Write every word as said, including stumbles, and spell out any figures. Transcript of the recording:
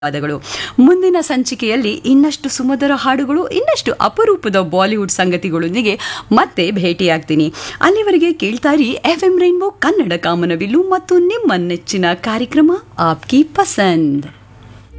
ಧನ್ಯವಾದಗಳು. ಮುಂದಿನ ಸಂಚಿಕೆಯಲ್ಲಿ ಇನ್ನಷ್ಟು ಸುಮಧುರ ಹಾಡುಗಳು, ಇನ್ನಷ್ಟು ಅಪರೂಪದ ಬಾಲಿವುಡ್ ಸಂಗತಿಗಳೊಂದಿಗೆ ಮತ್ತೆ ಭೇಟಿಯಾಗ್ತೀನಿ. ಅಲ್ಲಿವರೆಗೆ ಕೇಳ್ತಾರಿ ಎಫ್ ಎಂ ರೈನ್ಬೋ ಕನ್ನಡ ಕಾಮನಬಿಲ್ಲು ಮತ್ತು ನಿಮ್ಮ ನೆಚ್ಚಿನ ಕಾರ್ಯಕ್ರಮ ಆಪ್ಕಿ ಪಸಂದ್.